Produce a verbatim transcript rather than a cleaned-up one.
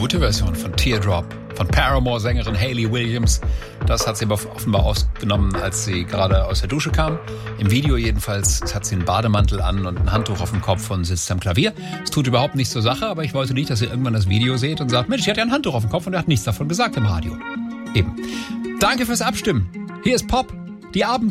gute Version von Teardrop von Paramore-Sängerin Hayley Williams. Das hat sie aber offenbar ausgenommen, als sie gerade aus der Dusche kam. Im Video jedenfalls hat sie einen Bademantel an und ein Handtuch auf dem Kopf und sitzt am Klavier. Es tut überhaupt nichts zur Sache, aber ich wollte nicht, dass ihr irgendwann das Video seht und sagt, Mensch, ich hatte ja ein Handtuch auf dem Kopf und er hat nichts davon gesagt im Radio. Eben. Danke fürs Abstimmen. Hier ist Pop, die Abend